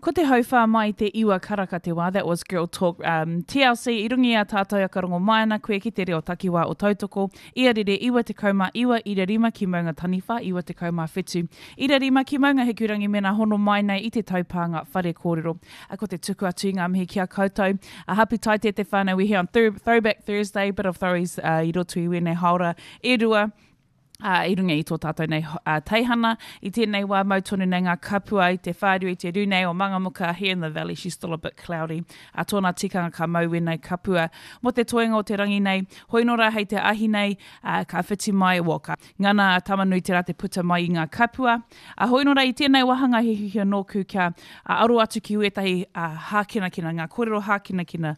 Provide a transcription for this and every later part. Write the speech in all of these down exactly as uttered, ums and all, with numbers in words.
Ko te hauwha mai te iwa karaka te wā, that was Girl Talk. Um, T L C, i rungi a tātou a karongo maina, koe ki te reo takiwā o tautoko. Ia rere iwa te kauma, iwa ira rima ki maunga taniwha, iwa te kauma whetu. Ira rima ki maunga he kurangi mena hono mai nei i te taupanga whare kōrero. A ko te tuku atu ngā mihi kia koutou. A happy tai te te whānau, we're here on th Throwback Thursday, bit of throwies uh, i roto i wene haora e rua. Uh, I runga i tō tātou nei uh, teihana, i tēnei wā mautonu nei ngā kapua i te whāru i te runei o Mangamuka here in the valley, she's still a bit cloudy. Uh, tōna tikanga ka mau nei kapua. Mo te toenga o te rangi nei, hoinora hei te ahi nei, uh, ka whiti mai o ka ngana tamanui te rā te puta mai i ngā kapua. Uh, hoinora i tēnei wahanga he hihia nōku kia uh, aru atu ki uetahi uh, hākina kina, ngā kōrero hākina kina.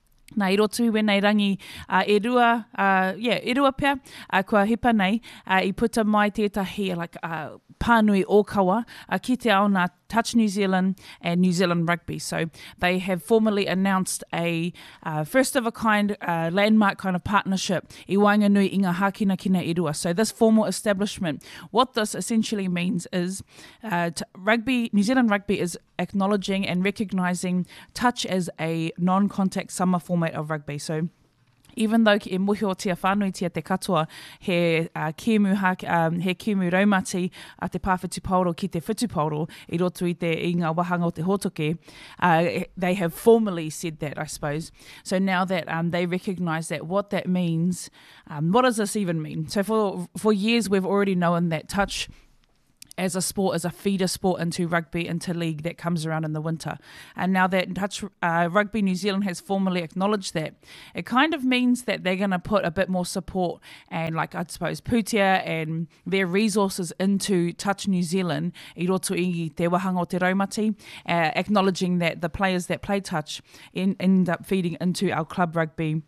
Nā i rotu i wenei rangi uh, e rua, uh, yeah, e rua pia, uh, kua hipa nei, uh, i puta mai tētahi like, uh, pānui ōkawa, uh, ki te ao nā Touch New Zealand and New Zealand Rugby. So they have formally announced a uh, first of a kind uh, landmark kind of partnership i Wainganui i ngā hākina kina e rua. So this formal establishment, what this essentially means is uh, rugby, New Zealand Rugby is acknowledging and recognising touch as a non-contact summer format of rugby. So even though e muhi o tia whānui tia te katoa, he uh, kimu, um, he kimu raumati a te pāwhitu pauro ki te whitu pauro i roto i te i ngā wahanga o te hotoke, uh, they have formally said that, I suppose. So now that um, they recognise that, what that means, um, what does this even mean? So for, for years we've already known that touch as a sport, as a feeder sport into rugby, into league that comes around in the winter. And now that Touch uh, Rugby New Zealand has formally acknowledged that, it kind of means that they're going to put a bit more support and, like, I suppose, putia and their resources into Touch New Zealand, i roto i te wahanga o te raumati, uh, acknowledging that the players that play touch in, end up feeding into our club rugby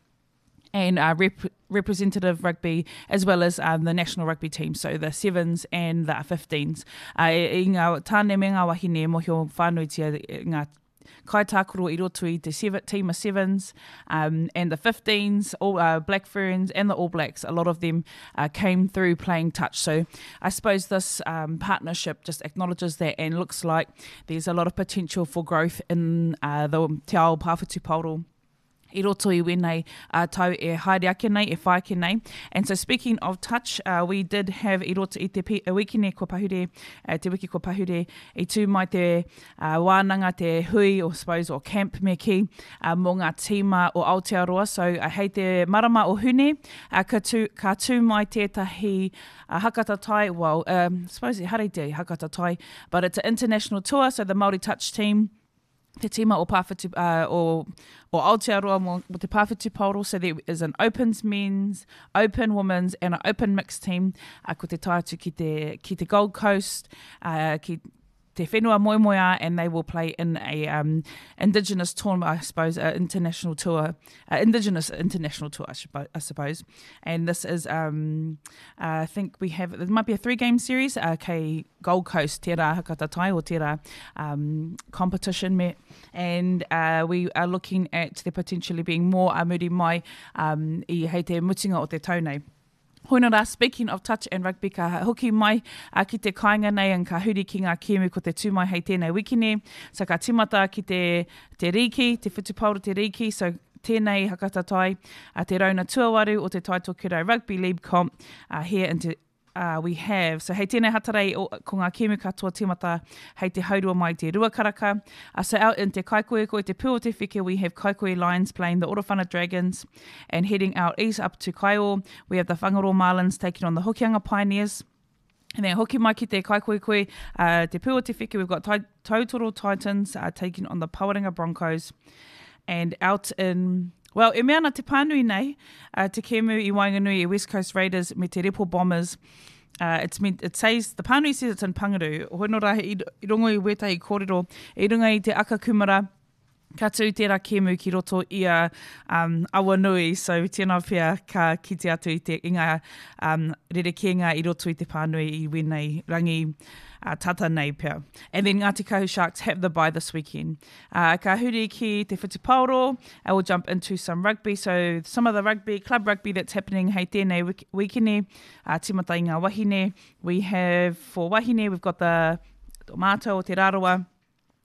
and uh, rep representative rugby, as well as um, the national rugby team, so the sevens and the fifteens. Uh, I ngā tāne me ngā wahine mohio whānui tia ngā kaitākoro i roto i te seven, team of sevens um, and the fifteens, all uh, Black Ferns and the All Blacks, a lot of them uh, came through playing touch. So I suppose this um, partnership just acknowledges that and looks like there's a lot of potential for growth in uh, the te ao pāwhitu pauro i roto i wenei uh, tau e haere ake nei, e whae ake nei. And so speaking of touch, uh, we did have i roto i te pi, a wikine ko pahure, uh, te wiki ko pahure, i tū mai te uh, wānanga, te hui, or suppose, or camp me ki, uh, mō ngā tīma o Aotearoa. So uh, hei te marama o hune, uh, ka, tū, ka tū mai tētahi uh, hakata tai, well, um, suppose e hare te hakata tai, but it's an international tour, so the Māori touch team, te tima o Pāwhitu, uh, o, o Aotearoa mo, mo te Pāwhitu Pauro, so there is an open men's, open women's and an open mixed team, uh, ko te tātu ki te, ki te Gold Coast, uh, ki te whenua moemoeā, and they will play in a um, Indigenous tournament, I suppose, uh, international tour, uh, Indigenous international tour, I, I suppose. And this is, um, uh, I think we have, there might be a three-game series, uh, kei Gold Coast, tērā hakata tai, or tērā um, competition me, and uh, we are looking at there potentially being more uh, muri mai um, i hei te mutinga o te taunei. Hoinara, speaking of touch and rugby, ka hoki mai uh, ki te kāinga nei and ka huri ki ngā kimu ko te tūmai hei tēnei wikine. So ka timata ki te, te riki, te whutuparo te riki, so tēnei hakata tai, uh, te rauna tuawaru o te Taitokerau Rugby League comp uh, here into Uh, we have, so hei tēnei hatarei o, ko ngā kimu katoa timata hei te haurua mai te ruakaraka. Uh, so out in te Kaikoe, ko te pū o te whike, we have Kaikoe Lions playing the Orowhana Dragons, and heading out east up to Kaiō, we have the Whangaroa Marlins taking on the Hokianga Pioneers. And then hoki mai ki te Kaikoe, uh, te pū o te whike, we've got tai, Tautoro Titans uh, taking on the Pawarenga Broncos. And out in... Well, e mea na te pānui nei, uh, te kemu i Wainganui, i West Coast Raiders, me te Repo Bombers. Uh, it's meant, it says, the pānui says it's in Pangaru. Hoinora i, i rongo i wetahi kōrero, i runga i te aka kumara, ka tū tērā kemu ki roto i a um, awanui, so tēnā pia ka kite atu i te inga um, rerekenga i roto i te pānui i wenei rangi uh, tata nei pia. And then Ngāti Kahu Sharks have the bye this weekend. Uh, ka huri ki te Whutuparo, I will jump into some rugby, so some of the rugby, club rugby that's happening hei tēnei wikine, uh, timata i ngā wahine. We have, for wahine, we've got the Mato o te Raroa,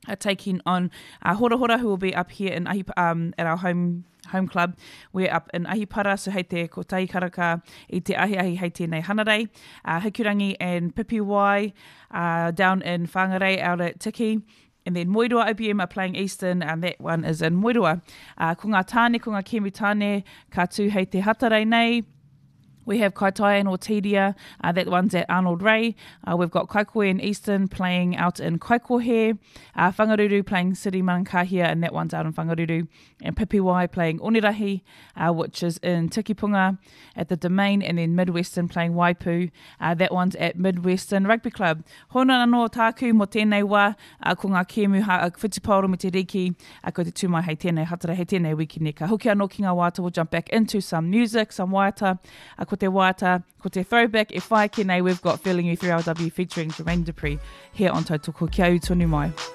are taking on uh, Hora Hora, who will be up here in Ahi, um, at our home home club. We're up in Ahipara, so hei te ko tai karaka i te ahi ahi hei tēnei hanarei. Uh, Hikurangi and Pipi Wai uh, down in Whangarei out at Tiki. And then Moirua O P M are playing Eastern, and that one is in Moirua. Uh, ko ngā tāne, ko ngā kemi tāne, ka tū hei te hatarei nei. We have Kaitaia and Ortidia, uh, that one's at Arnold Ray. Uh, we've got Kaikohe and Eastern playing out in Kaikohe. Uh, Whangaruru playing City Manankahia, and that one's out in Whangaruru. And Pipiwai playing Onirahi, uh, which is in Tikipunga at the Domain. And then Midwestern playing Waipu. Uh, that one's at Midwestern Rugby Club. Hona anō tāku mo tēnei wā, uh, ko ngā kēmu ha uh, whitipaoro me te riki, uh, ko te tūmai hei tēnei hatara hei tēnei wiki ka hoki anō ki ngā wāta. We'll jump back into some music, some waiata. Uh, Ko te wāta, ko te throwback, e whai ki nei, we've got Feeling You three L W featuring Jermaine Dupree here on Tautoko. Kia ū tonu mai.